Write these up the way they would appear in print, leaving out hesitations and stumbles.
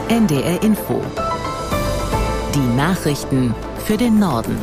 NDR Info. Die Nachrichten für den Norden.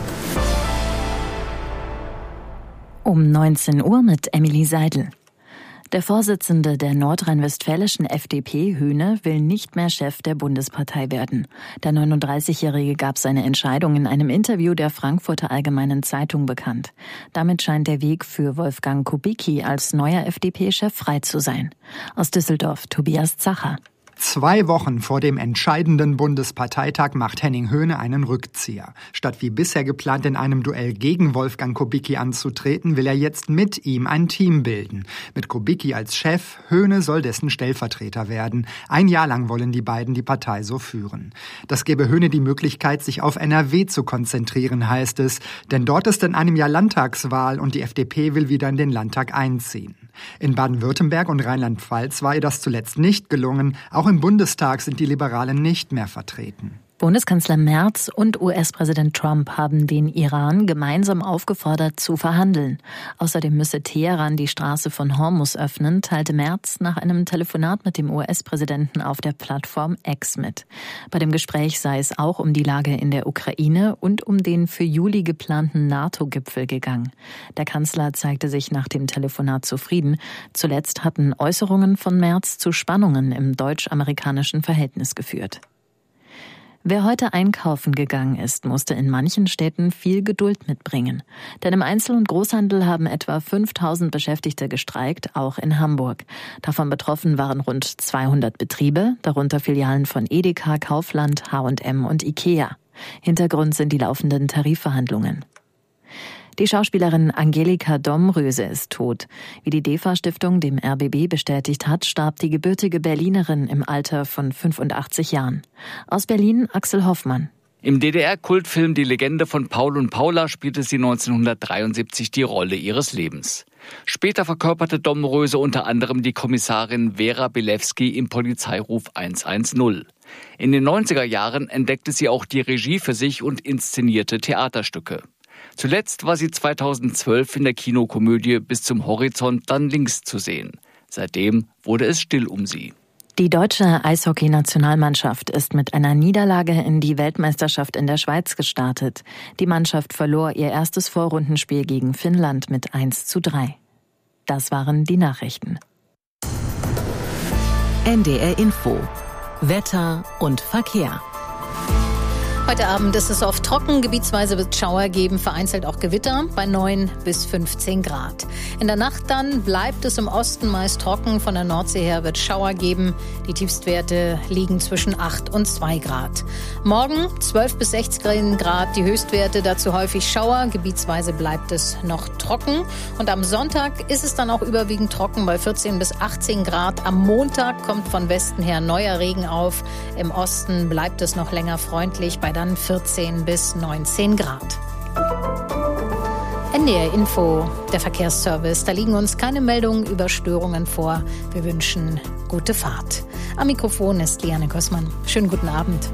Um 19 Uhr mit Emily Seidel. Der Vorsitzende der nordrhein-westfälischen FDP, Höhne, will nicht mehr Chef der Bundespartei werden. Der 39-Jährige gab seine Entscheidung in einem Interview der Frankfurter Allgemeinen Zeitung bekannt. Damit scheint der Weg für Wolfgang Kubicki als neuer FDP-Chef frei zu sein. Aus Düsseldorf, Tobias Zacher. 2 Wochen vor dem entscheidenden Bundesparteitag macht Henning Höhne einen Rückzieher. Statt wie bisher geplant in einem Duell gegen Wolfgang Kubicki anzutreten, will er jetzt mit ihm ein Team bilden. Mit Kubicki als Chef, Höhne soll dessen Stellvertreter werden. 1 Jahr lang wollen die beiden die Partei so führen. Das gebe Höhne die Möglichkeit, sich auf NRW zu konzentrieren, heißt es. Denn dort ist in einem Jahr Landtagswahl und die FDP will wieder in den Landtag einziehen. In Baden-Württemberg und Rheinland-Pfalz war ihr das zuletzt nicht gelungen. Auch im Bundestag sind die Liberalen nicht mehr vertreten. Bundeskanzler Merz und US-Präsident Trump haben den Iran gemeinsam aufgefordert zu verhandeln. Außerdem müsse Teheran die Straße von Hormuz öffnen, teilte Merz nach einem Telefonat mit dem US-Präsidenten auf der Plattform X mit. Bei dem Gespräch sei es auch um die Lage in der Ukraine und um den für Juli geplanten NATO-Gipfel gegangen. Der Kanzler zeigte sich nach dem Telefonat zufrieden. Zuletzt hatten Äußerungen von Merz zu Spannungen im deutsch-amerikanischen Verhältnis geführt. Wer heute einkaufen gegangen ist, musste in manchen Städten viel Geduld mitbringen. Denn im Einzel- und Großhandel haben etwa 5.000 Beschäftigte gestreikt, auch in Hamburg. Davon betroffen waren rund 200 Betriebe, darunter Filialen von Edeka, Kaufland, H&M und Ikea. Hintergrund sind die laufenden Tarifverhandlungen. Die Schauspielerin Angelika Domröse ist tot. Wie die DEFA-Stiftung dem RBB bestätigt hat, starb die gebürtige Berlinerin im Alter von 85 Jahren. Aus Berlin Axel Hoffmann. Im DDR-Kultfilm Die Legende von Paul und Paula spielte sie 1973 die Rolle ihres Lebens. Später verkörperte Domröse unter anderem die Kommissarin Vera Bilewski im Polizeiruf 110. In den 90er Jahren entdeckte sie auch die Regie für sich und inszenierte Theaterstücke. Zuletzt war sie 2012 in der Kinokomödie Bis zum Horizont dann links zu sehen. Seitdem wurde es still um sie. Die deutsche Eishockey-Nationalmannschaft ist mit einer Niederlage in die Weltmeisterschaft in der Schweiz gestartet. Die Mannschaft verlor ihr erstes Vorrundenspiel gegen Finnland mit 1:3. Das waren die Nachrichten. NDR Info. Wetter und Verkehr. Heute Abend ist es oft trocken, gebietsweise wird es Schauer geben, vereinzelt auch Gewitter bei 9 bis 15 Grad. In der Nacht dann bleibt es im Osten meist trocken, von der Nordsee her wird es Schauer geben. Die Tiefstwerte liegen zwischen 8 und 2 Grad. Morgen 12 bis 16 Grad die Höchstwerte, dazu häufig Schauer, gebietsweise bleibt es noch trocken. Und am Sonntag ist es dann auch überwiegend trocken bei 14 bis 18 Grad. Am Montag kommt von Westen her neuer Regen auf. Im Osten bleibt es noch länger freundlich bei dann 14 bis 19 Grad. NDR Info, der Verkehrsservice. Da liegen uns keine Meldungen über Störungen vor. Wir wünschen gute Fahrt. Am Mikrofon ist Liane Kossmann. Schönen guten Abend.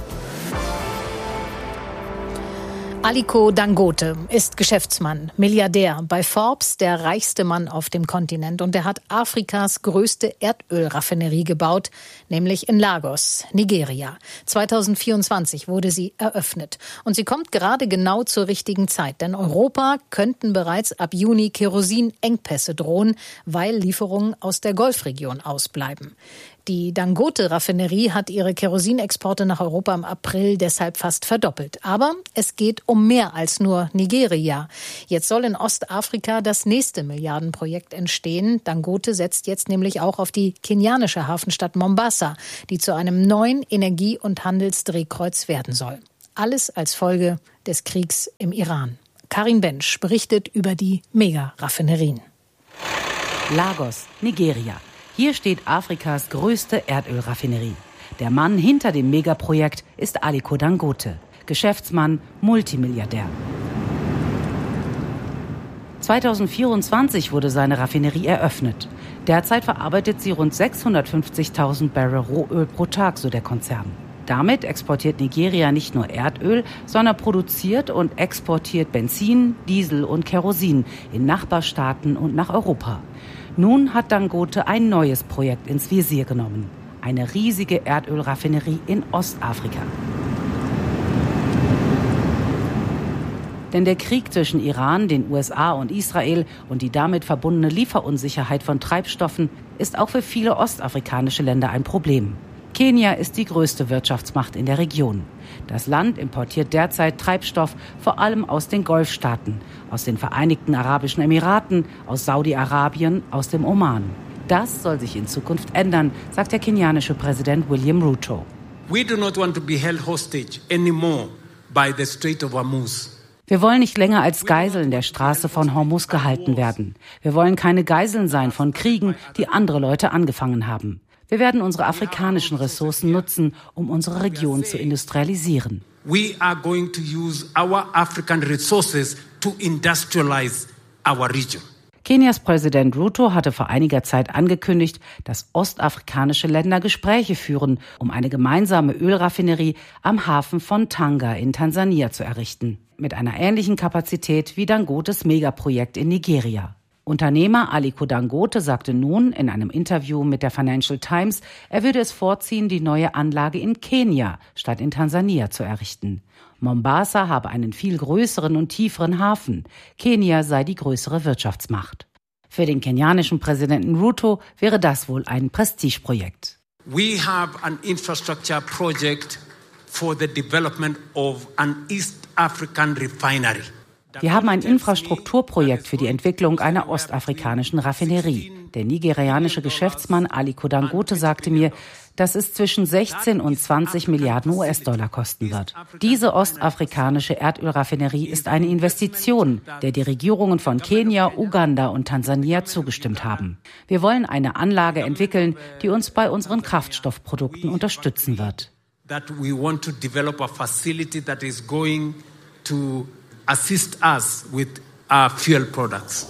Aliko Dangote ist Geschäftsmann, Milliardär, bei Forbes der reichste Mann auf dem Kontinent. Und er hat Afrikas größte Erdölraffinerie gebaut, nämlich in Lagos, Nigeria. 2024 wurde sie eröffnet. Und sie kommt gerade genau zur richtigen Zeit. Denn Europa könnten bereits ab Juni Kerosinengpässe drohen, weil Lieferungen aus der Golfregion ausbleiben. Die Dangote-Raffinerie hat ihre Kerosinexporte nach Europa im April deshalb fast verdoppelt. Aber es geht um mehr als nur Nigeria. Jetzt soll in Ostafrika das nächste Milliardenprojekt entstehen. Dangote setzt jetzt nämlich auch auf die kenianische Hafenstadt Mombasa, die zu einem neuen Energie- und Handelsdrehkreuz werden soll. Alles als Folge des Kriegs im Iran. Karin Bensch berichtet über die Mega-Raffinerien. Lagos, Nigeria. Hier steht Afrikas größte Erdölraffinerie. Der Mann hinter dem Megaprojekt ist Aliko Dangote, Geschäftsmann, Multimilliardär. 2024 wurde seine Raffinerie eröffnet. Derzeit verarbeitet sie rund 650.000 Barrel Rohöl pro Tag, so der Konzern. Damit exportiert Nigeria nicht nur Erdöl, sondern produziert und exportiert Benzin, Diesel und Kerosin in Nachbarstaaten und nach Europa. Nun hat Dangote ein neues Projekt ins Visier genommen. eine riesige Erdölraffinerie in Ostafrika. Denn der Krieg zwischen Iran, den USA und Israel und die damit verbundene Lieferunsicherheit von Treibstoffen ist auch für viele ostafrikanische Länder ein Problem. Kenia ist die größte Wirtschaftsmacht in der Region. Das Land importiert derzeit Treibstoff vor allem aus den Golfstaaten, aus den Vereinigten Arabischen Emiraten, aus Saudi-Arabien, aus dem Oman. Das soll sich in Zukunft ändern, sagt der kenianische Präsident William Ruto. We do not want to be held hostage anymore by the Strait of Hormuz. Wir wollen nicht länger als Geiseln der Straße von Hormuz gehalten werden. Wir wollen keine Geiseln sein von Kriegen, die andere Leute angefangen haben. Wir werden unsere afrikanischen Ressourcen nutzen, um unsere Region zu industrialisieren. We are going to use our African resources to industrialize our region. Kenias Präsident Ruto hatte vor einiger Zeit angekündigt, dass ostafrikanische Länder Gespräche führen, um eine gemeinsame Ölraffinerie am Hafen von Tanga in Tansania zu errichten. Mit einer ähnlichen Kapazität wie Dangotes Megaprojekt in Nigeria. Unternehmer Aliko Dangote sagte nun in einem Interview mit der Financial Times, er würde es vorziehen, die neue Anlage in Kenia statt in Tansania zu errichten. Mombasa habe einen viel größeren und tieferen Hafen. Kenia sei die größere Wirtschaftsmacht. Für den kenianischen Präsidenten Ruto wäre das wohl ein Prestigeprojekt. We have an infrastructure project for the development of an East African refinery. Wir haben ein Infrastrukturprojekt für die Entwicklung einer ostafrikanischen Raffinerie. Der nigerianische Geschäftsmann Aliko Dangote sagte mir, dass es zwischen 16 und 20 Milliarden US-Dollar kosten wird. Diese ostafrikanische Erdölraffinerie ist eine Investition, der die Regierungen von Kenia, Uganda und Tansania zugestimmt haben. Wir wollen eine Anlage entwickeln, die uns bei unseren Kraftstoffprodukten unterstützen wird. Assist us with our fuel products.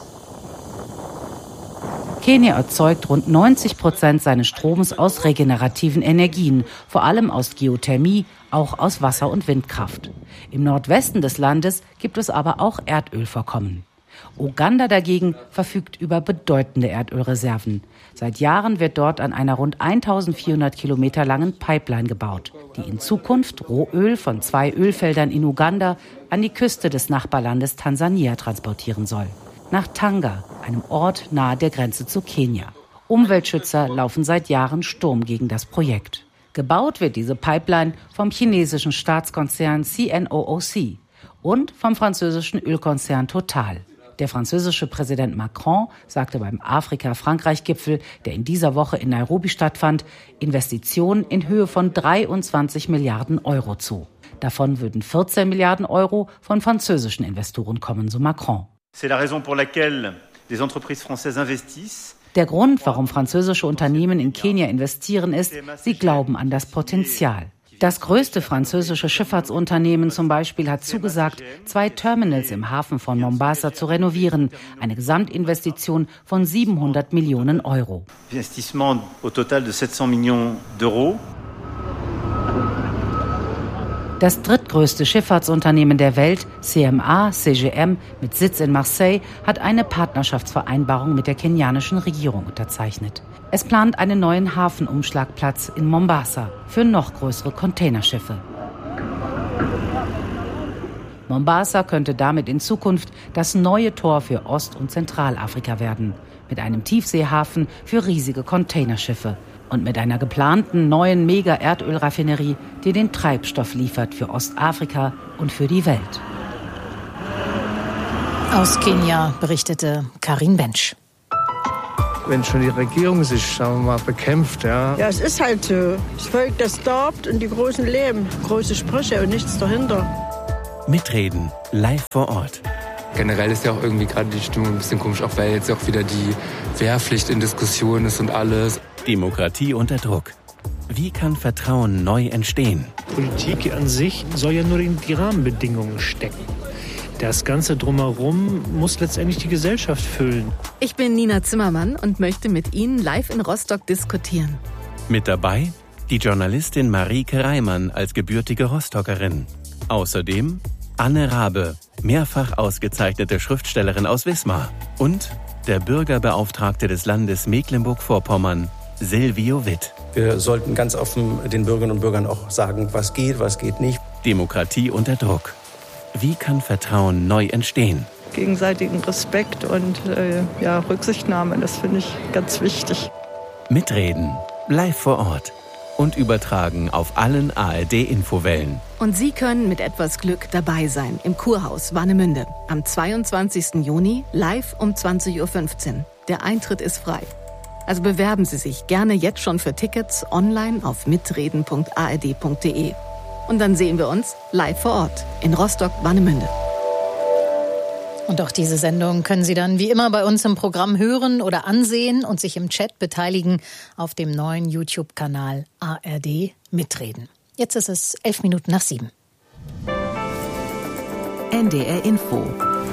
Kenia erzeugt rund 90% seines Stroms aus regenerativen Energien, vor allem aus Geothermie, auch aus Wasser- und Windkraft. Im Nordwesten des Landes gibt es aber auch Erdölvorkommen. Uganda dagegen verfügt über bedeutende Erdölreserven. Seit Jahren wird dort an einer rund 1400 Kilometer langen Pipeline gebaut, die in Zukunft Rohöl von 2 Ölfeldern in Uganda an die Küste des Nachbarlandes Tansania transportieren soll. Nach Tanga, einem Ort nahe der Grenze zu Kenia. Umweltschützer laufen seit Jahren Sturm gegen das Projekt. Gebaut wird diese Pipeline vom chinesischen Staatskonzern CNOOC und vom französischen Ölkonzern Total. Der französische Präsident Macron sagte beim Afrika-Frankreich-Gipfel, der in dieser Woche in Nairobi stattfand, Investitionen in Höhe von 23 Milliarden Euro zu. Davon würden 14 Milliarden Euro von französischen Investoren kommen, so Macron. Der Grund, warum französische Unternehmen in Kenia investieren, ist, sie glauben an das Potenzial. Das größte französische Schifffahrtsunternehmen zum Beispiel hat zugesagt, 2 Terminals im Hafen von Mombasa zu renovieren. Eine Gesamtinvestition von 700 Millionen Euro. Investissement au total de 700 millions d'euros. Das drittgrößte Schifffahrtsunternehmen der Welt, CMA CGM, mit Sitz in Marseille, hat eine Partnerschaftsvereinbarung mit der kenianischen Regierung unterzeichnet. Es plant einen neuen Hafenumschlagplatz in Mombasa für noch größere Containerschiffe. Mombasa könnte damit in Zukunft das neue Tor für Ost- und Zentralafrika werden, mit einem Tiefseehafen für riesige Containerschiffe und mit einer geplanten neuen Mega-Erdölraffinerie, die den Treibstoff liefert für Ostafrika und für die Welt. Aus Kenia berichtete Karin Bensch. Wenn schon die Regierung sich, sagen wir mal, bekämpft, ja. Ja, es ist halt so. Das Volk, das darbt und die Großen leben. Große Sprüche und nichts dahinter. Mitreden, live vor Ort. Generell ist ja auch irgendwie gerade die Stimmung ein bisschen komisch, auch weil jetzt auch wieder die Wehrpflicht in Diskussion ist und alles. Demokratie unter Druck. Wie kann Vertrauen neu entstehen? Politik an sich soll ja nur in die Rahmenbedingungen stecken. Das Ganze drumherum muss letztendlich die Gesellschaft füllen. Ich bin Nina Zimmermann und möchte mit Ihnen live in Rostock diskutieren. Mit dabei die Journalistin Marieke Reimann als gebürtige Rostockerin. Außerdem Anne Rabe, mehrfach ausgezeichnete Schriftstellerin aus Wismar. Und der Bürgerbeauftragte des Landes Mecklenburg-Vorpommern, Silvio Witt. Wir sollten ganz offen den Bürgerinnen und Bürgern auch sagen, was geht nicht. Demokratie unter Druck. Wie kann Vertrauen neu entstehen? Gegenseitigen Respekt und Rücksichtnahme, das finde ich ganz wichtig. Mitreden, live vor Ort und übertragen auf allen ARD-Infowellen. Und Sie können mit etwas Glück dabei sein im Kurhaus Warnemünde. Am 22. Juni live um 20.15 Uhr. Der Eintritt ist frei. Also bewerben Sie sich gerne jetzt schon für Tickets online auf mitreden.ard.de. Und dann sehen wir uns live vor Ort in Rostock-Warnemünde. Und auch diese Sendung können Sie dann wie immer bei uns im Programm hören oder ansehen und sich im Chat beteiligen auf dem neuen YouTube-Kanal ARD Mitreden. Jetzt ist es 7:11. NDR Info.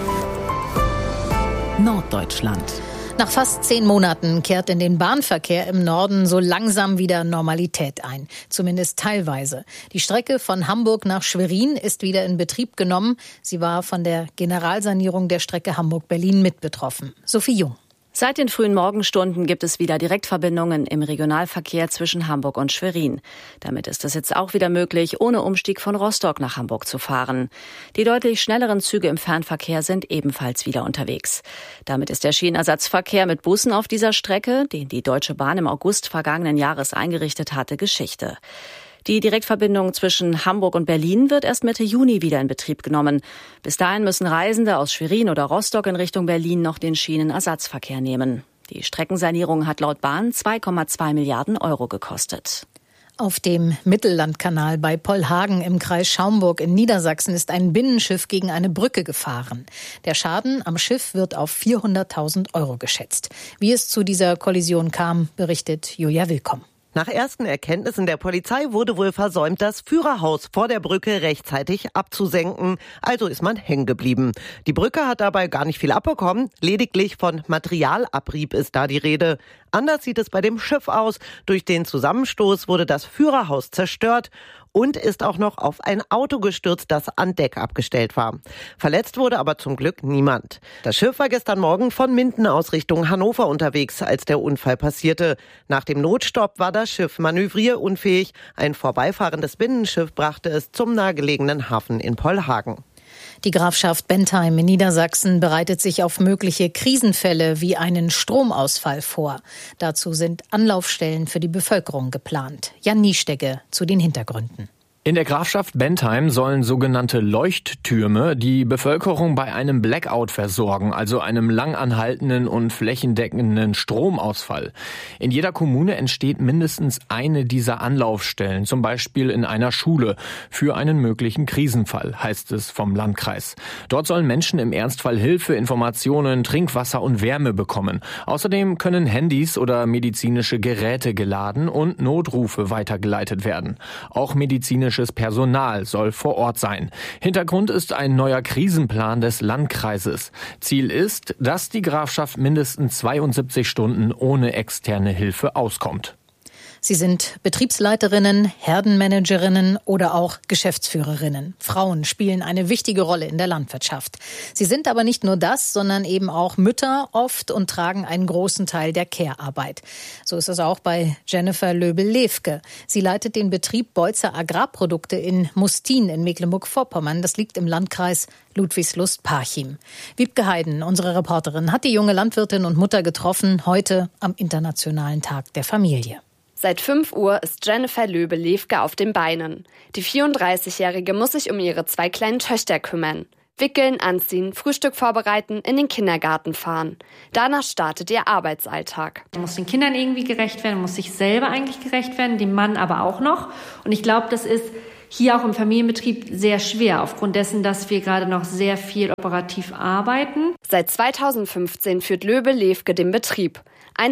Norddeutschland. Nach fast 10 Monaten kehrt in den Bahnverkehr im Norden so langsam wieder Normalität ein. Zumindest teilweise. Die Strecke von Hamburg nach Schwerin ist wieder in Betrieb genommen. Sie war von der Generalsanierung der Strecke Hamburg-Berlin mit betroffen. Sophie Jung. Seit den frühen Morgenstunden gibt es wieder Direktverbindungen im Regionalverkehr zwischen Hamburg und Schwerin. Damit ist es jetzt auch wieder möglich, ohne Umstieg von Rostock nach Hamburg zu fahren. Die deutlich schnelleren Züge im Fernverkehr sind ebenfalls wieder unterwegs. Damit ist der Schienenersatzverkehr mit Bussen auf dieser Strecke, den die Deutsche Bahn im August vergangenen Jahres eingerichtet hatte, Geschichte. Die Direktverbindung zwischen Hamburg und Berlin wird erst Mitte Juni wieder in Betrieb genommen. Bis dahin müssen Reisende aus Schwerin oder Rostock in Richtung Berlin noch den Schienenersatzverkehr nehmen. Die Streckensanierung hat laut Bahn 2,2 Milliarden Euro gekostet. Auf dem Mittellandkanal bei Pollhagen im Kreis Schaumburg in Niedersachsen ist ein Binnenschiff gegen eine Brücke gefahren. Der Schaden am Schiff wird auf 400.000 Euro geschätzt. Wie es zu dieser Kollision kam, berichtet Julia Willkomm. Nach ersten Erkenntnissen der Polizei wurde wohl versäumt, das Führerhaus vor der Brücke rechtzeitig abzusenken. Also ist man hängen geblieben. Die Brücke hat dabei gar nicht viel abbekommen. Lediglich von Materialabrieb ist da die Rede. Anders sieht es bei dem Schiff aus. Durch den Zusammenstoß wurde das Führerhaus zerstört und ist auch noch auf ein Auto gestürzt, das an Deck abgestellt war. Verletzt wurde aber zum Glück niemand. Das Schiff war gestern Morgen von Minden aus Richtung Hannover unterwegs, als der Unfall passierte. Nach dem Notstopp war das Schiff manövrierunfähig. Ein vorbeifahrendes Binnenschiff brachte es zum nahegelegenen Hafen in Pollhagen. Die Grafschaft Bentheim in Niedersachsen bereitet sich auf mögliche Krisenfälle wie einen Stromausfall vor. Dazu sind Anlaufstellen für die Bevölkerung geplant. Jan Niestegge zu den Hintergründen. In der Grafschaft Bentheim sollen sogenannte Leuchttürme die Bevölkerung bei einem Blackout versorgen, also einem langanhaltenden und flächendeckenden Stromausfall. In jeder Kommune entsteht mindestens eine dieser Anlaufstellen, zum Beispiel in einer Schule, für einen möglichen Krisenfall, heißt es vom Landkreis. Dort sollen Menschen im Ernstfall Hilfe, Informationen, Trinkwasser und Wärme bekommen. Außerdem können Handys oder medizinische Geräte geladen und Notrufe weitergeleitet werden. Auch medizinisches Personal soll vor Ort sein. Hintergrund ist ein neuer Krisenplan des Landkreises. Ziel ist, dass die Grafschaft mindestens 72 Stunden ohne externe Hilfe auskommt. Sie sind Betriebsleiterinnen, Herdenmanagerinnen oder auch Geschäftsführerinnen. Frauen spielen eine wichtige Rolle in der Landwirtschaft. Sie sind aber nicht nur das, sondern eben auch Mütter oft und tragen einen großen Teil der Care-Arbeit. So ist es auch bei Jennifer Löbel-Lewke. Sie leitet den Betrieb Beutzer Agrarprodukte in Mustin in Mecklenburg-Vorpommern. Das liegt im Landkreis Ludwigslust-Parchim. Wiebke Heiden, unsere Reporterin, hat die junge Landwirtin und Mutter getroffen, heute am Internationalen Tag der Familie. Seit 5 Uhr ist Jennifer Löbel-Lewke auf den Beinen. Die 34-Jährige muss sich um ihre 2 kleinen Töchter kümmern. Wickeln, anziehen, Frühstück vorbereiten, in den Kindergarten fahren. Danach startet ihr Arbeitsalltag. Man muss den Kindern irgendwie gerecht werden, muss sich selber eigentlich gerecht werden, dem Mann aber auch noch. Und ich glaube, das ist hier auch im Familienbetrieb sehr schwer, aufgrund dessen, dass wir gerade noch sehr viel operativ arbeiten. Seit 2015 führt Löbel-Lewke den Betrieb.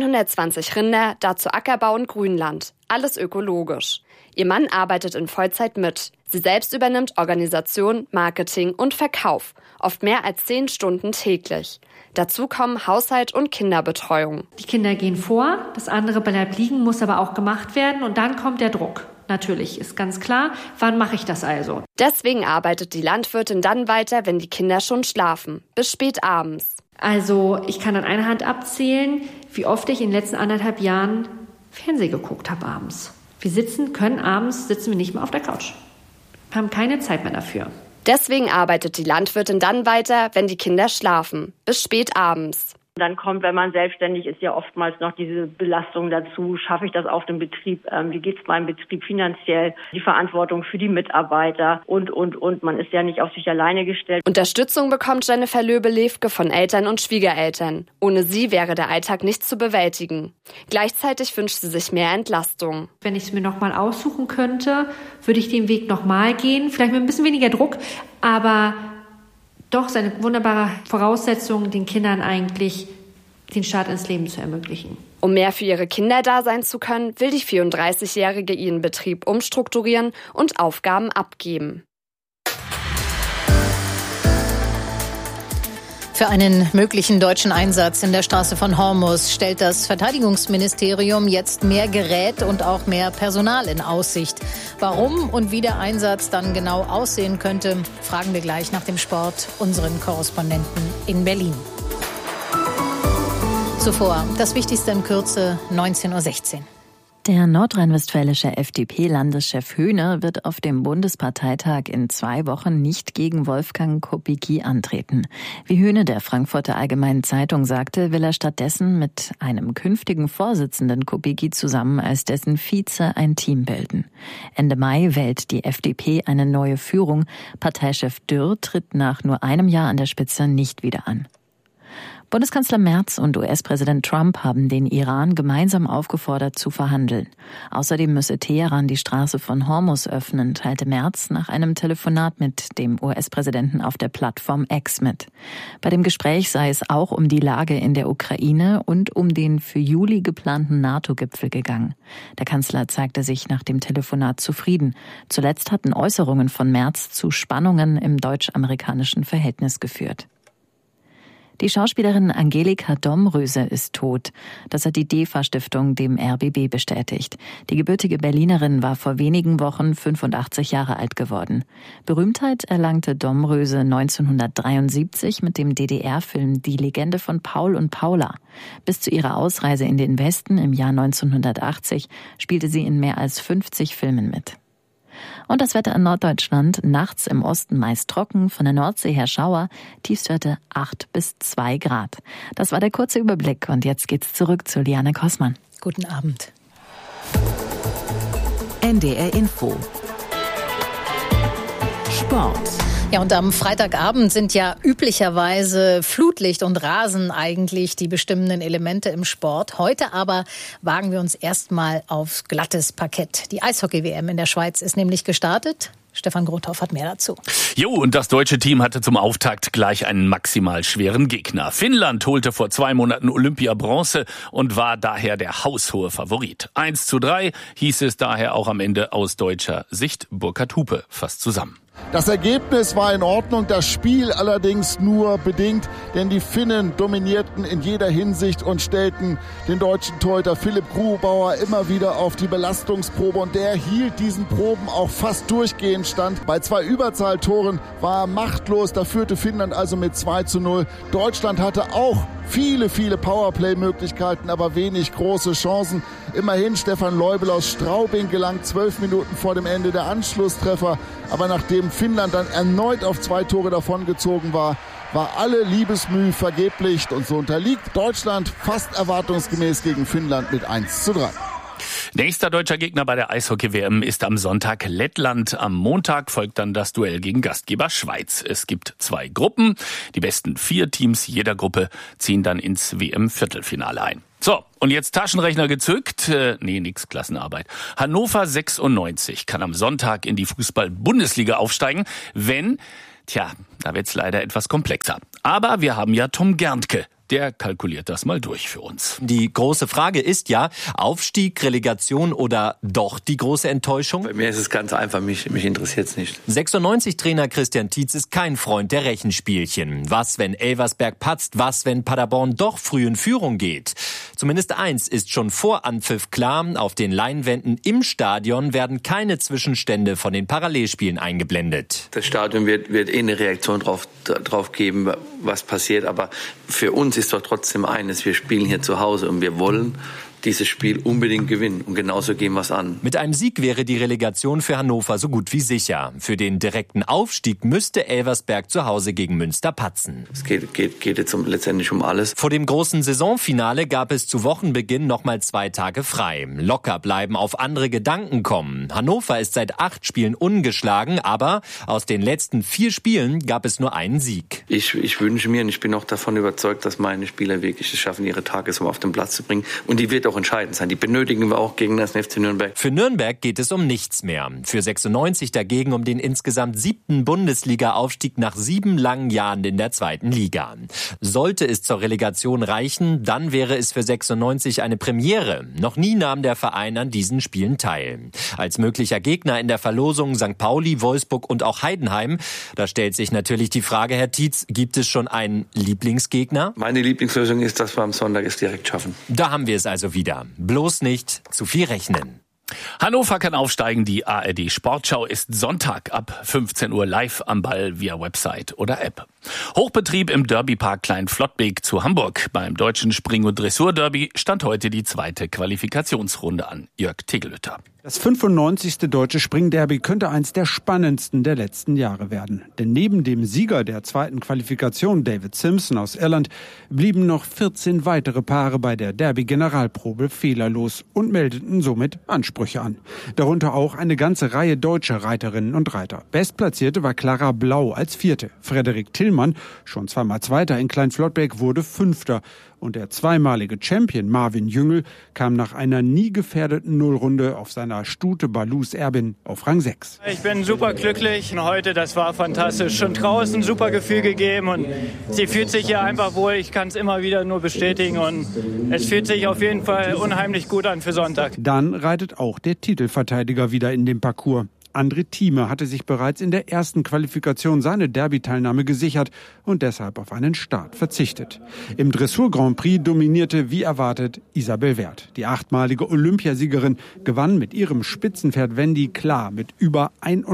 120 Rinder, dazu Ackerbau und Grünland. Alles ökologisch. Ihr Mann arbeitet in Vollzeit mit. Sie selbst übernimmt Organisation, Marketing und Verkauf. Oft mehr als 10 Stunden täglich. Dazu kommen Haushalt und Kinderbetreuung. Die Kinder gehen vor, das andere bleibt liegen, muss aber auch gemacht werden. Und dann kommt der Druck. Natürlich, ist ganz klar. Wann mache ich das also? Deswegen arbeitet die Landwirtin dann weiter, wenn die Kinder schon schlafen. Bis spät abends. Also ich kann an einer Hand abzählen, wie oft ich in den letzten 1,5 Jahren Fernsehen geguckt habe abends. Abends sitzen wir nicht mehr auf der Couch. Wir haben keine Zeit mehr dafür. Deswegen arbeitet die Landwirtin dann weiter, wenn die Kinder schlafen, bis spät abends. Dann kommt, wenn man selbstständig ist, ja oftmals noch diese Belastung dazu. Schaffe ich das auf dem Betrieb? Wie geht es meinem Betrieb finanziell? Die Verantwortung für die Mitarbeiter und. Man ist ja nicht auf sich alleine gestellt. Unterstützung bekommt Jennifer Löbe-Lefke von Eltern und Schwiegereltern. Ohne sie wäre der Alltag nicht zu bewältigen. Gleichzeitig wünscht sie sich mehr Entlastung. Wenn ich es mir nochmal aussuchen könnte, würde ich den Weg nochmal gehen. Vielleicht mit ein bisschen weniger Druck, aber doch seine wunderbare Voraussetzung, den Kindern eigentlich den Start ins Leben zu ermöglichen. Um mehr für ihre Kinder da sein zu können, will die 34-Jährige ihren Betrieb umstrukturieren und Aufgaben abgeben. Für einen möglichen deutschen Einsatz in der Straße von Hormuz stellt das Verteidigungsministerium jetzt mehr Gerät und auch mehr Personal in Aussicht. Warum und wie der Einsatz dann genau aussehen könnte, fragen wir gleich nach dem Sport unseren Korrespondenten in Berlin. Zuvor das Wichtigste in Kürze, 19:16 Uhr. Der nordrhein-westfälische FDP-Landeschef Höhne wird auf dem Bundesparteitag in 2 Wochen nicht gegen Wolfgang Kubicki antreten. Wie Höhne der Frankfurter Allgemeinen Zeitung sagte, will er stattdessen mit einem künftigen Vorsitzenden Kubicki zusammen als dessen Vize ein Team bilden. Ende Mai wählt die FDP eine neue Führung. Parteichef Dürr tritt nach nur einem Jahr an der Spitze nicht wieder an. Bundeskanzler Merz und US-Präsident Trump haben den Iran gemeinsam aufgefordert zu verhandeln. Außerdem müsse Teheran die Straße von Hormuz öffnen, teilte Merz nach einem Telefonat mit dem US-Präsidenten auf der Plattform X mit. Bei dem Gespräch sei es auch um die Lage in der Ukraine und um den für Juli geplanten NATO-Gipfel gegangen. Der Kanzler zeigte sich nach dem Telefonat zufrieden. Zuletzt hatten Äußerungen von Merz zu Spannungen im deutsch-amerikanischen Verhältnis geführt. Die Schauspielerin Angelika Domröse ist tot. Das hat die DEFA-Stiftung dem RBB bestätigt. Die gebürtige Berlinerin war vor wenigen Wochen 85 Jahre alt geworden. Berühmtheit erlangte Domröse 1973 mit dem DDR-Film Die Legende von Paul und Paula. Bis zu ihrer Ausreise in den Westen im Jahr 1980 spielte sie in mehr als 50 Filmen mit. Und das Wetter in Norddeutschland, nachts im Osten meist trocken, von der Nordsee her Schauer, Tiefstwerte 8 bis 2 Grad. Das war der kurze Überblick und jetzt geht's zurück zu Liane Kossmann. Guten Abend. NDR Info. Sport. Ja, und am Freitagabend sind ja üblicherweise Flutlicht und Rasen eigentlich die bestimmenden Elemente im Sport. Heute aber wagen wir uns erstmal aufs glattes Parkett. Die Eishockey-WM in der Schweiz ist nämlich gestartet. Stefan Grothoff hat mehr dazu. Jo, und das deutsche Team hatte zum Auftakt gleich einen maximal schweren Gegner. Finnland holte vor 2 Monaten Olympia-Bronze und war daher der haushohe Favorit. 1:3 hieß es daher auch am Ende aus deutscher Sicht. Burkhard Hupe fasst zusammen. Das Ergebnis war in Ordnung, das Spiel allerdings nur bedingt, denn die Finnen dominierten in jeder Hinsicht und stellten den deutschen Torhüter Philipp Grubauer immer wieder auf die Belastungsprobe und der hielt diesen Proben auch fast durchgehend stand. Bei 2 Überzahltoren war er machtlos, da führte Finnland also mit 2:0. Deutschland hatte auch viele Powerplay-Möglichkeiten, aber wenig große Chancen. Immerhin Stefan Leubel aus Straubing gelang 12 Minuten vor dem Ende der Anschlusstreffer. Aber nachdem Finnland dann erneut auf 2 Tore davongezogen war, war alle Liebesmüh vergeblich. Und so unterliegt Deutschland fast erwartungsgemäß gegen Finnland mit 1:3. Nächster deutscher Gegner bei der Eishockey-WM ist am Sonntag Lettland. Am Montag folgt dann das Duell gegen Gastgeber Schweiz. Es gibt 2 Gruppen. Die besten 4 Teams jeder Gruppe ziehen dann ins WM-Viertelfinale ein. So, und jetzt Taschenrechner gezückt. Nix Klassenarbeit. Hannover 96 kann am Sonntag in die Fußball-Bundesliga aufsteigen, wenn, da wird's leider etwas komplexer. Aber wir haben ja Tom Gerntke. Der kalkuliert das mal durch für uns. Die große Frage ist ja, Aufstieg, Relegation oder doch die große Enttäuschung? Bei mir ist es ganz einfach, mich interessiert es nicht. 96-Trainer Christian Tietz ist kein Freund der Rechenspielchen. Was, wenn Elversberg patzt? Was, wenn Paderborn doch früh in Führung geht? Zumindest eins ist schon vor Anpfiff klar, auf den Leinwänden im Stadion werden keine Zwischenstände von den Parallelspielen eingeblendet. Das Stadion wird eine Reaktion drauf geben, was passiert, aber für uns ist doch trotzdem eines, wir spielen hier zu Hause und wir wollen dieses Spiel unbedingt gewinnen und genauso gehen wir es an. Mit einem Sieg wäre die Relegation für Hannover so gut wie sicher. Für den direkten Aufstieg müsste Elversberg zu Hause gegen Münster patzen. Es geht jetzt letztendlich um alles. Vor dem großen Saisonfinale gab es zu Wochenbeginn nochmal 2 Tage frei. Locker bleiben, auf andere Gedanken kommen. Hannover ist seit 8 Spielen ungeschlagen, aber aus den letzten 4 Spielen gab es nur einen Sieg. Ich wünsche mir und ich bin auch davon überzeugt, dass meine Spieler wirklich es schaffen, ihre Tagesform auf den Platz zu bringen. Und die wird auch entscheidend sein. Die benötigen wir auch gegen das FC Nürnberg. Für Nürnberg geht es um nichts mehr. Für 96 dagegen um den insgesamt 7. Bundesliga-Aufstieg nach 7 langen Jahren in der 2. Liga. Sollte es zur Relegation reichen, dann wäre es für 96 eine Premiere. Noch nie nahm der Verein an diesen Spielen teil. Als möglicher Gegner in der Verlosung St. Pauli, Wolfsburg und auch Heidenheim. Da stellt sich natürlich die Frage, Herr Tietz, gibt es schon einen Lieblingsgegner? Meine Lieblingslösung ist, dass wir am Sonntag es direkt schaffen. Da haben wir es also wieder. Bloß nicht zu viel rechnen. Hannover kann aufsteigen. Die ARD Sportschau ist Sonntag ab 15 Uhr live am Ball via Website oder App. Hochbetrieb im Derbypark Klein-Flottbek zu Hamburg. Beim deutschen Spring- und Dressur-Derby stand heute die 2. Qualifikationsrunde an. Jörg Tegelütter. Das 95. Deutsche Springderby könnte eins der spannendsten der letzten Jahre werden. Denn neben dem Sieger der 2. Qualifikation, David Simpson aus Irland, blieben noch 14 weitere Paare bei der Derby-Generalprobe fehlerlos und meldeten somit Ansprüche an. Darunter auch eine ganze Reihe deutscher Reiterinnen und Reiter. Bestplatzierte war Clara Blau als 4. Frederik Tillmann, schon 2-mal Zweiter in Klein-Flottbek, wurde 5. Und der zweimalige Champion Marvin Jüngel kam nach einer nie gefährdeten Nullrunde auf seiner Stute Balus Erbin auf Rang 6. Ich bin super glücklich. Heute, das war fantastisch. Schon draußen super Gefühl gegeben und sie fühlt sich hier einfach wohl. Ich kann es immer wieder nur bestätigen und es fühlt sich auf jeden Fall unheimlich gut an für Sonntag. Dann reitet auch der Titelverteidiger wieder in den Parcours. André Thieme hatte sich bereits in der ersten Qualifikation seine Derby-Teilnahme gesichert und deshalb auf einen Start verzichtet. Im Dressur-Grand Prix dominierte, wie erwartet, Isabel Werth. Die 8-malige Olympiasiegerin gewann mit ihrem Spitzenpferd Wendy klar mit über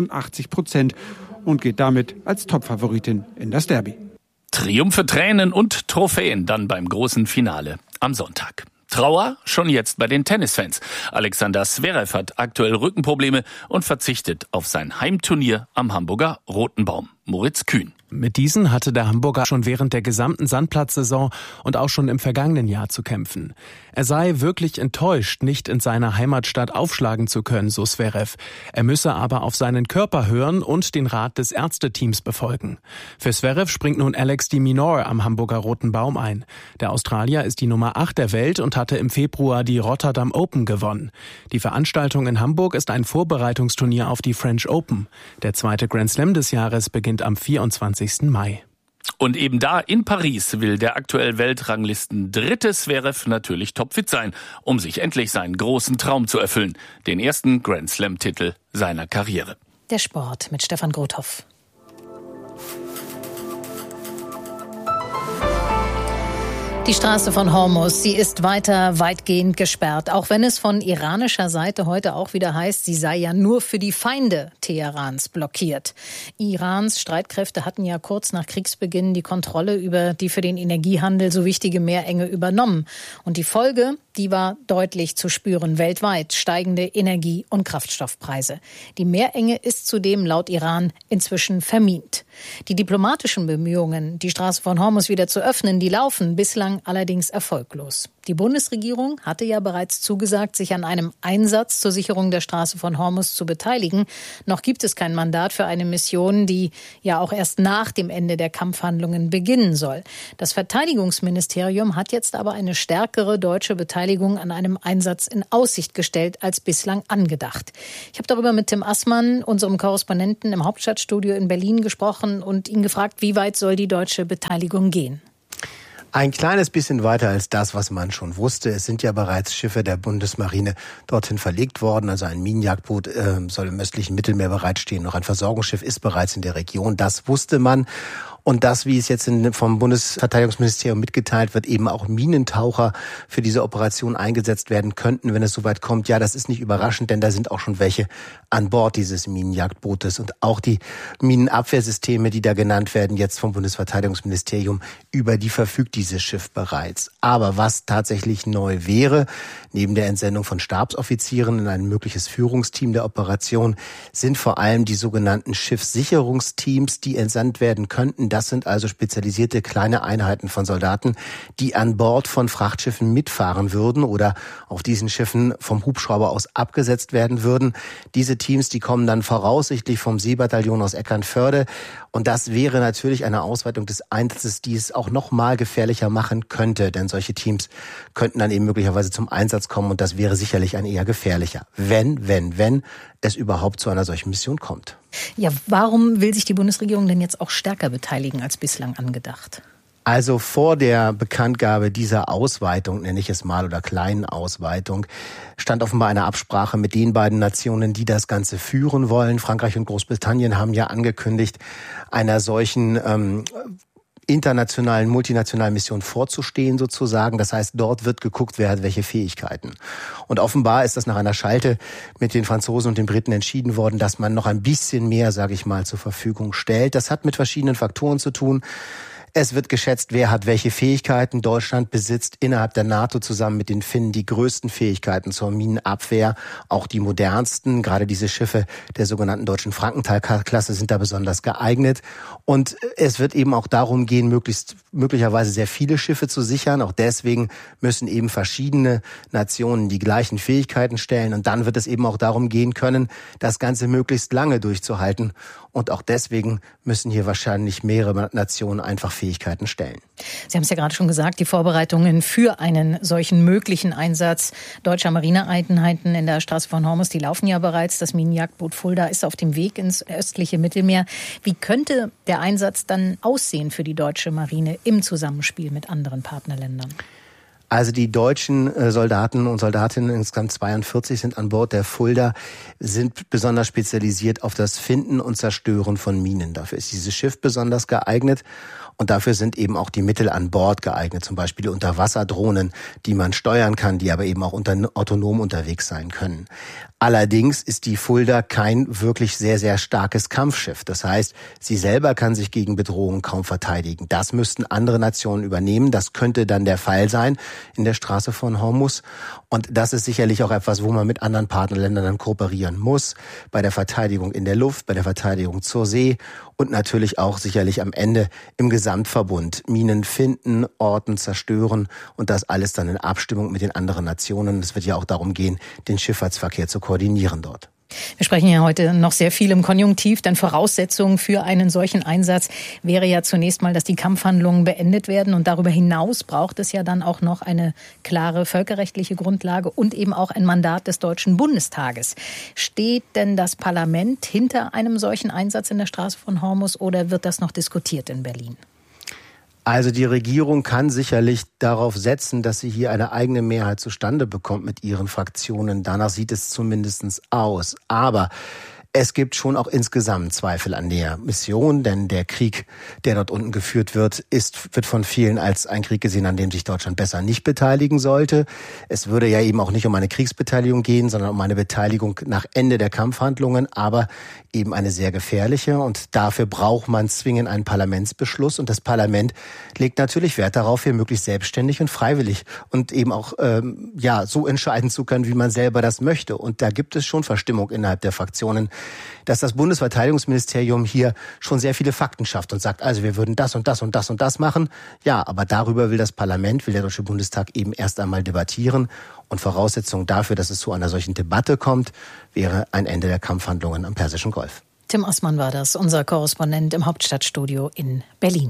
81% und geht damit als Topfavoritin in das Derby. Triumphe, Tränen und Trophäen dann beim großen Finale am Sonntag. Trauer schon jetzt bei den Tennisfans. Alexander Zverev hat aktuell Rückenprobleme und verzichtet auf sein Heimturnier am Hamburger Roten Baum. Moritz Kühn. Mit diesen hatte der Hamburger schon während der gesamten Sandplatzsaison und auch schon im vergangenen Jahr zu kämpfen. Er sei wirklich enttäuscht, nicht in seiner Heimatstadt aufschlagen zu können, so Zverev. Er müsse aber auf seinen Körper hören und den Rat des Ärzteteams befolgen. Für Zverev springt nun Alex de Minaur am Hamburger Roten Baum ein. Der Australier ist die Nummer 8 der Welt und hatte im Februar die Rotterdam Open gewonnen. Die Veranstaltung in Hamburg ist ein Vorbereitungsturnier auf die French Open. Der 2. Grand Slam des Jahres beginnt am 24. Mai. Und eben da in Paris will der aktuell Weltranglisten 3. Zverev natürlich topfit sein, um sich endlich seinen großen Traum zu erfüllen, den ersten Grand Slam-Titel seiner Karriere. Der Sport mit Stefan Grothoff. Die Straße von Hormuz, sie ist weiter weitgehend gesperrt, auch wenn es von iranischer Seite heute auch wieder heißt, sie sei ja nur für die Feinde Teherans blockiert. Irans Streitkräfte hatten ja kurz nach Kriegsbeginn die Kontrolle über die für den Energiehandel so wichtige Meerenge übernommen. Und die Folge, die war deutlich zu spüren weltweit, steigende Energie- und Kraftstoffpreise. Die Meerenge ist zudem laut Iran inzwischen vermint. Die diplomatischen Bemühungen, die Straße von Hormuz wieder zu öffnen, die laufen bislang allerdings erfolglos. Die Bundesregierung hatte ja bereits zugesagt, sich an einem Einsatz zur Sicherung der Straße von Hormuz zu beteiligen. Noch gibt es kein Mandat für eine Mission, die ja auch erst nach dem Ende der Kampfhandlungen beginnen soll. Das Verteidigungsministerium hat jetzt aber eine stärkere deutsche Beteiligung an einem Einsatz in Aussicht gestellt als bislang angedacht. Ich habe darüber mit Tim Assmann, unserem Korrespondenten im Hauptstadtstudio in Berlin, gesprochen und ihn gefragt, wie weit soll die deutsche Beteiligung gehen? Ein kleines bisschen weiter als das, was man schon wusste. Es sind ja bereits Schiffe der Bundesmarine dorthin verlegt worden. Also ein Minenjagdboot soll im östlichen Mittelmeer bereitstehen. Noch ein Versorgungsschiff ist bereits in der Region. Das wusste man. Und das, wie es jetzt vom Bundesverteidigungsministerium mitgeteilt wird, eben auch Minentaucher für diese Operation eingesetzt werden könnten, wenn es soweit kommt. Ja, das ist nicht überraschend, denn da sind auch schon welche an Bord dieses Minenjagdbootes. Und auch die Minenabwehrsysteme, die da genannt werden, jetzt vom Bundesverteidigungsministerium, über die verfügt dieses Schiff bereits. Aber was tatsächlich neu wäre, neben der Entsendung von Stabsoffizieren in ein mögliches Führungsteam der Operation, sind vor allem die sogenannten Schiffssicherungsteams, die entsandt werden könnten. Das sind also spezialisierte kleine Einheiten von Soldaten, die an Bord von Frachtschiffen mitfahren würden oder auf diesen Schiffen vom Hubschrauber aus abgesetzt werden würden. Diese Teams, die kommen dann voraussichtlich vom Seebataillon aus Eckernförde. Und das wäre natürlich eine Ausweitung des Einsatzes, die es auch noch mal gefährlicher machen könnte. Denn solche Teams könnten dann eben möglicherweise zum Einsatz kommen. Und das wäre sicherlich ein eher gefährlicher, wenn es überhaupt zu einer solchen Mission kommt. Ja, warum will sich die Bundesregierung denn jetzt auch stärker beteiligen als bislang angedacht? Also vor der Bekanntgabe dieser Ausweitung, nenne ich es mal, oder kleinen Ausweitung, stand offenbar eine Absprache mit den beiden Nationen, die das Ganze führen wollen. Frankreich und Großbritannien haben ja angekündigt, einer solchen internationalen, multinationalen Mission vorzustehen sozusagen. Das heißt, dort wird geguckt, wer hat welche Fähigkeiten. Und offenbar ist das nach einer Schalte mit den Franzosen und den Briten entschieden worden, dass man noch ein bisschen mehr, sage ich mal, zur Verfügung stellt. Das hat mit verschiedenen Faktoren zu tun. Es wird geschätzt, wer hat welche Fähigkeiten. Deutschland besitzt innerhalb der NATO zusammen mit den Finnen die größten Fähigkeiten zur Minenabwehr, auch die modernsten. Gerade diese Schiffe der sogenannten deutschen Frankenthal-Klasse sind da besonders geeignet. Und es wird eben auch darum gehen, möglicherweise sehr viele Schiffe zu sichern. Auch deswegen müssen eben verschiedene Nationen die gleichen Fähigkeiten stellen. Und dann wird es eben auch darum gehen können, das Ganze möglichst lange durchzuhalten. Und auch deswegen müssen hier wahrscheinlich mehrere Nationen einfach Fähigkeiten stellen. Sie haben es ja gerade schon gesagt, die Vorbereitungen für einen solchen möglichen Einsatz deutscher Marineeinheiten in der Straße von Hormuz, die laufen ja bereits. Das Minenjagdboot Fulda ist auf dem Weg ins östliche Mittelmeer. Wie könnte der Einsatz dann aussehen für die deutsche Marine im Zusammenspiel mit anderen Partnerländern? Also die deutschen Soldaten und Soldatinnen, insgesamt 42 sind an Bord der Fulda, sind besonders spezialisiert auf das Finden und Zerstören von Minen. Dafür ist dieses Schiff besonders geeignet. Und dafür sind eben auch die Mittel an Bord geeignet, zum Beispiel die Unterwasserdrohnen, die man steuern kann, die aber eben auch autonom unterwegs sein können. Allerdings ist die Fulda kein wirklich sehr, sehr starkes Kampfschiff. Das heißt, sie selber kann sich gegen Bedrohungen kaum verteidigen. Das müssten andere Nationen übernehmen. Das könnte dann der Fall sein in der Straße von Hormuz. Und das ist sicherlich auch etwas, wo man mit anderen Partnerländern dann kooperieren muss. Bei der Verteidigung in der Luft, bei der Verteidigung zur See und natürlich auch sicherlich am Ende im Gesamtverbund. Minen finden, orten, zerstören und das alles dann in Abstimmung mit den anderen Nationen. Es wird ja auch darum gehen, den Schifffahrtsverkehr zu koordinieren dort. Wir sprechen ja heute noch sehr viel im Konjunktiv, denn Voraussetzung für einen solchen Einsatz wäre ja zunächst mal, dass die Kampfhandlungen beendet werden. Und darüber hinaus braucht es ja dann auch noch eine klare völkerrechtliche Grundlage und eben auch ein Mandat des Deutschen Bundestages. Steht denn das Parlament hinter einem solchen Einsatz in der Straße von Hormuz oder wird das noch diskutiert in Berlin? Also die Regierung kann sicherlich darauf setzen, dass sie hier eine eigene Mehrheit zustande bekommt mit ihren Fraktionen. Danach sieht es zumindest aus. Aber es gibt schon auch insgesamt Zweifel an der Mission, denn der Krieg, der dort unten geführt wird, wird von vielen als ein Krieg gesehen, an dem sich Deutschland besser nicht beteiligen sollte. Es würde ja eben auch nicht um eine Kriegsbeteiligung gehen, sondern um eine Beteiligung nach Ende der Kampfhandlungen, aber eben eine sehr gefährliche. Und dafür braucht man zwingend einen Parlamentsbeschluss. Und das Parlament legt natürlich Wert darauf, hier möglichst selbstständig und freiwillig und eben auch so entscheiden zu können, wie man selber das möchte. Und da gibt es schon Verstimmung innerhalb der Fraktionen, dass das Bundesverteidigungsministerium hier schon sehr viele Fakten schafft und sagt, also wir würden das und das und das und das machen. Ja, aber darüber will das Parlament, will der Deutsche Bundestag eben erst einmal debattieren. Und Voraussetzung dafür, dass es zu einer solchen Debatte kommt, wäre ein Ende der Kampfhandlungen am Persischen Golf. Tim Osman war das, unser Korrespondent im Hauptstadtstudio in Berlin.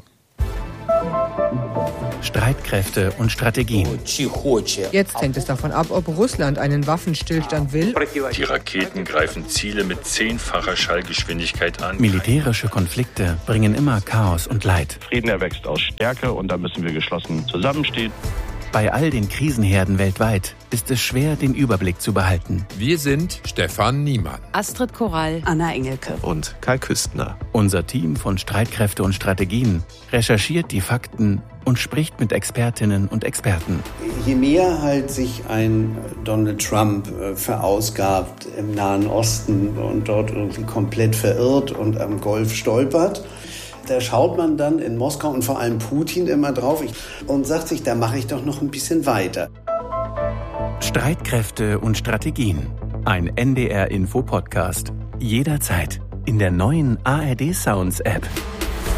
Streitkräfte und Strategien. Jetzt hängt es davon ab, ob Russland einen Waffenstillstand will. Die Raketen greifen Ziele mit 10-facher Schallgeschwindigkeit an. Militärische Konflikte bringen immer Chaos und Leid. Frieden erwächst aus Stärke und da müssen wir geschlossen zusammenstehen. Bei all den Krisenherden weltweit ist es schwer, den Überblick zu behalten. Wir sind Stefan Niemann, Astrid Korall, Anna Engelke und Kai Küstner. Unser Team von Streitkräfte und Strategien recherchiert die Fakten und spricht mit Expertinnen und Experten. Je mehr halt sich ein Donald Trump verausgabt im Nahen Osten und dort irgendwie komplett verirrt und am Golf stolpert, da schaut man dann in Moskau und vor allem Putin immer drauf und sagt sich, da mache ich doch noch ein bisschen weiter. Streitkräfte und Strategien. Ein NDR-Info-Podcast. Jederzeit in der neuen ARD Sounds App.